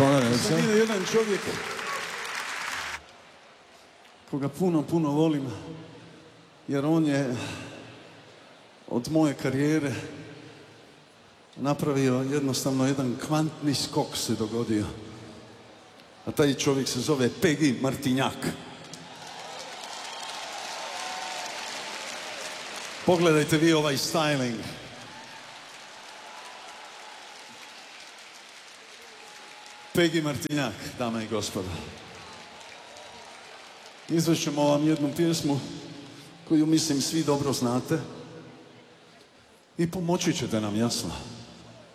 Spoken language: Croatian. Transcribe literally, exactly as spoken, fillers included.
Sam vidio jedan čovjek koga puno, puno volim, jer on je od moje karijere napravio jednostavno jedan kvantni skok se dogodio. A taj čovjek se zove Pegi Martinjak. Pogledajte vi ovaj styling. Pegi Martinjak, dame i gospodo. Izvešćemo vam jednu pjesmu koju mislim svi dobro znate i pomoći ćete nam, jasno.